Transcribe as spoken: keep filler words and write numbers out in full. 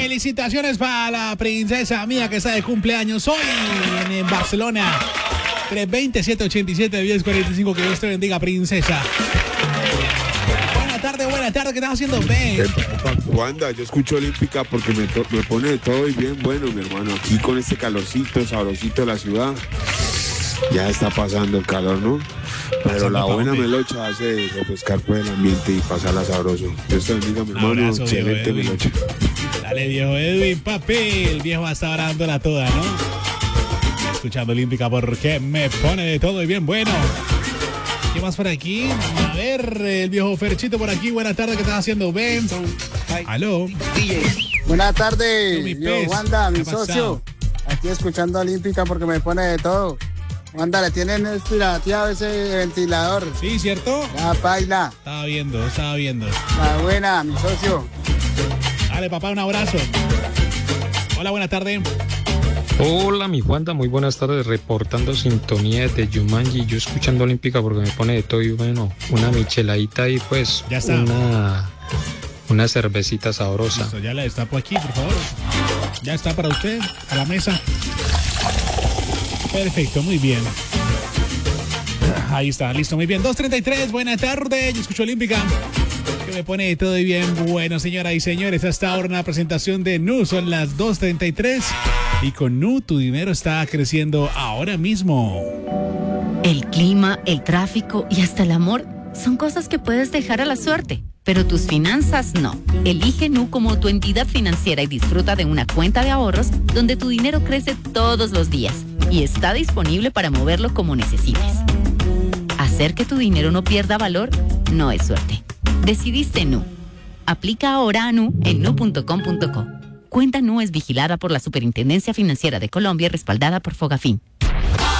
Felicitaciones para la princesa mía que está de cumpleaños hoy en, en Barcelona. tres veinte, siete ochenta y siete, diez cuarenta y cinco. Que Dios te bendiga, princesa. Buena tarde, buena tarde. ¿Qué estás haciendo, Ben? Wanda, yo escucho Olímpica porque me, to- me pone de todo y bien bueno, mi hermano. Aquí con este calorcito, sabrosito de la ciudad. Ya está pasando el calor, ¿no? Pero la buena melocha hace refrescar por el ambiente y pasarla sabroso. Dios te bendiga, mi hermano. Abrazo, Excelente viejo melocha. Dale, viejo Edwin, papi. El viejo va a estar dándola toda, ¿no? Escuchando Olímpica porque me pone de todo y bien bueno. ¿Qué más por aquí? A ver, el viejo Ferchito por aquí. Buenas tardes, ¿qué estás haciendo, Ben? Aló. Buenas tardes, Yo, mi yo, pez. Wanda, ¿Qué mi ha pasado? socio. Aquí escuchando Olímpica porque me pone de todo. Wanda, le tienen espirateado ese ventilador. Sí, ¿cierto? La baila, Estaba viendo, estaba viendo. la buena, mi socio. Dale, papá, un abrazo. Hola, buenas tardes. Hola, mi Wanda, muy buenas tardes, reportando sintonía desde Yumanji, yo escuchando Olímpica porque me pone de todo y bueno, una micheladita y pues Ya está. una una cervecita sabrosa. Listo, ya la destapo aquí, por favor. Ya está para usted, a la mesa. Perfecto, muy bien. Ahí está, listo, muy bien. dos treinta y tres, buena tarde. Yo escucho Olímpica. Que me pone todo y bien. Bueno, señoras y señores, hasta ahora una presentación de Nu. Son las dos treinta y tres. Y con Nu, tu dinero está creciendo ahora mismo. El clima, el tráfico y hasta el amor son cosas que puedes dejar a la suerte. Pero tus finanzas no. Elige Nu como tu entidad financiera y disfruta de una cuenta de ahorros donde tu dinero crece todos los días y está disponible para moverlo como necesites. Hacer que tu dinero no pierda valor no es suerte. Decidiste Nu. Aplica ahora a Nu en nu punto com punto co. Cuenta Nu es vigilada por la Superintendencia Financiera de Colombia y respaldada por Fogafín.